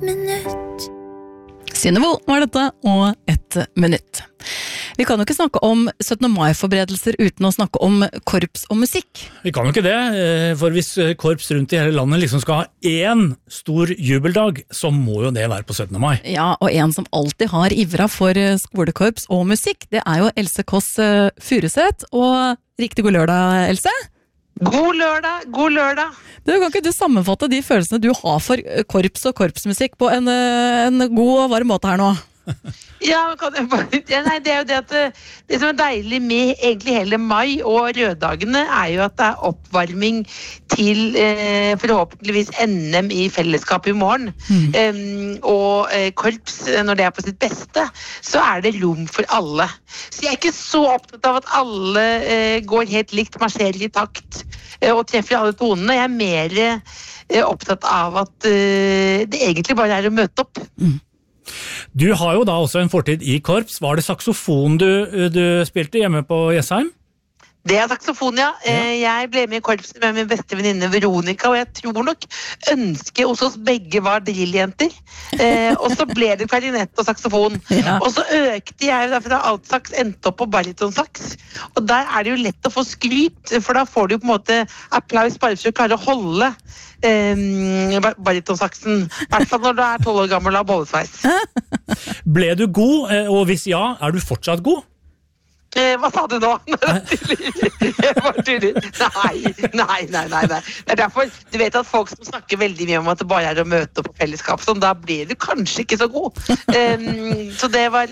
minutt. Synnøve var dette, og 1 minutt. Vi kan jo ikke snakke om 17. mai-forberedelser uten å snakke om korps og musikk. Vi kan jo ikke det, for hvis korps rundt i hele landet liksom skal ha én stor jubeldag, så må jo det være på 17. mai. Ja, og en som alltid har ivra for skolekorps og musikk, det er jo Else Kåss Furuseth. Og riktig god lørdag, Else. God lørdag, god lørdag. Kan ikke du sammenfatte de følelsene du har for korps og korpsmusikk på en god og varm måte her nå? Ja, nei, det er jo det at det som er deilig med egentlig hele mai og røddagene er jo at det er oppvarming til forhåpentligvis NM i fellesskap i morgen. Og korps, når det er på sitt beste, så er det rom for alle. Så jeg er ikke så opptatt av at alle går helt likt, marsjerer i takt og treffer alle tonene. Jeg er mer opptatt av at det egentlig bare er å møte opp. Du har jo da også en fortid i korps. Var det saksofon du spilte hjemme på Jessheim? Det er saksofon, ja. Jeg ble med i korpsen med min beste venninne Veronica, og jeg tror nok ønsket hos oss begge var drilljenter. Og så ble det klarinett og saksofon. Ja. Og så økte jeg fra altsaks, endte opp på baritonsaks. Og der er det jo lett å få skryt, for da får du på en måte applaus bare for å klare å holde baritonsaksen. I hvert fall når du er 12 år gammel og har bollesveis. Ble du god, og hvis ja, er du fortsatt god? Hva sa du nå? Jeg var tuller. Nei. Det er derfor, du vet at folk som snakker veldig mye om at det bare er å møte opp på fellesskap, sånn, da blir du kanskje ikke så god. Så det var,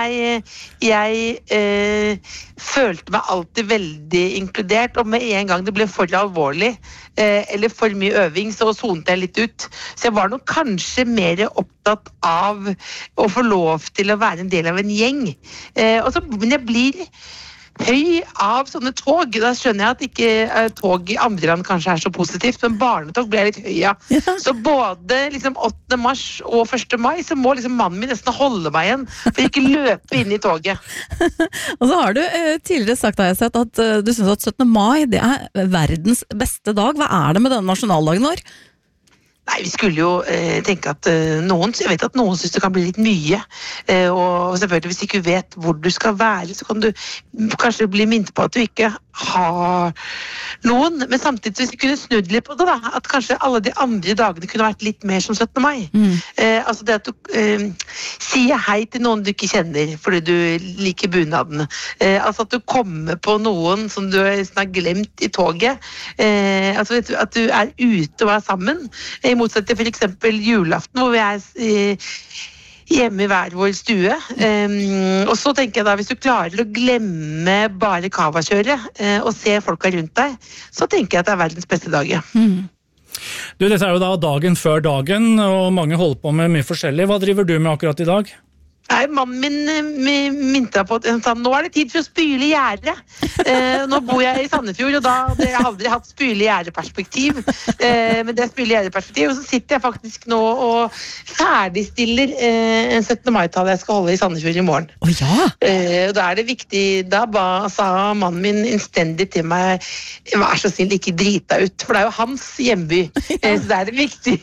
jeg følte meg alltid veldig inkludert, og med en gang det ble for alvorlig, eller for mye øving, så sonte jeg litt ut. Så jeg var nok kanskje mer opptatt av å få lov til å være en del av en gjeng. Men jeg blir høy av sånne tog. Da skjønner jeg at ikke tog i andre land kanskje er så positivt, men barnetog ble jeg litt høy av. Ja. Så både liksom 8. mars og 1. mai, så må liksom mannen min nesten holde meg igjen, for ikke løpe inn i toget. Og så har du tidligere sagt, har jeg sett, at du synes at 17. mai, det er verdens beste dag. Hva er det med denne nasjonaldagen vår? Nei, vi skulle jo tenke at jeg vet at noen synes det kan bli litt mye, og selvfølgelig hvis du ikke vet hvor du skal være, så kan du kanskje bli minnet på at du ikke har noen, men samtidig hvis du kunne snudd litt på det da, at kanskje alle de andre dagene kunne vært litt mer som 17. mai. Altså det at du sier hei til noen du ikke kjenner, fordi du liker bunaden. Altså at du kommer på noen som du har glemt i toget. Altså at du er ute og er sammen, i motsetning til for eksempel julaften, hvor vi er hjemme i hver vår stue. Og så tenker jeg da, hvis du klarer å glemme bare kavakjøret og se folka rundt deg, så tenker jeg at det er verdens beste dag. Du, dette er jo da dagen før dagen, og mange holder på med mye forskjellig. Hva driver du med akkurat i dag? Nei, mannen min minte på at han sa, nå er det tid for å spyle gjerde. Nå bor jeg i Sandefjord, og da har jeg aldri hatt spyle gjerdeperspektiv. Men det er spyle gjerdeperspektiv, og så sitter jeg faktisk nå og ferdigstiller en 17. mai-tale jeg skal holde i Sandefjord i morgen. Ja. Og da er det viktig, sa mannen min innstendig til meg, vær så snill, ikke drit deg ut, for det er jo hans hjemby. Så det er viktig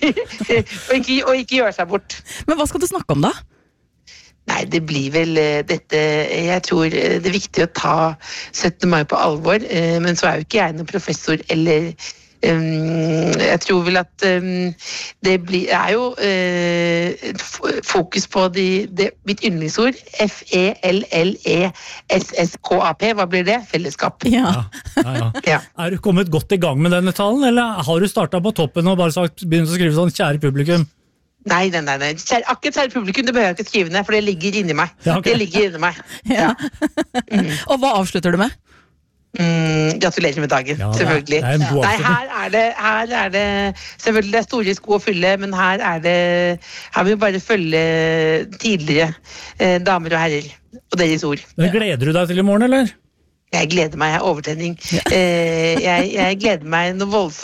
å ikke gjøre seg bort. Men hva skal du snakke om da? Nei, det blir vel dette, jeg tror det er viktig å ta 17. mai på alvor, men så er jo ikke jeg noen professor, eller jeg tror vel at det er jo fokus på mitt yndlingsord, FELLESSKAP, hva blir det? Fellesskap. Ja. Er du kommet godt i gang med denne talen, eller har du startet på toppen og bare begynt å skrive sånn, kjære publikum? Nei. Akkurat kjære publikum, det behøver jeg ikke skrive ned, for det ligger inni meg. Ja, okay. Det ligger inni meg. Ja. Og hva avslutter du med? Gratulerer med dagen, selvfølgelig. Nei, her er det selvfølgelig det er store sko å fylle, men her vil vi bare følge tidligere damer og herrer og deres ord. Men gleder du deg til i morgen, eller? Jeg gleder meg, jeg har overtenning. Jeg gleder meg noe voldsomt.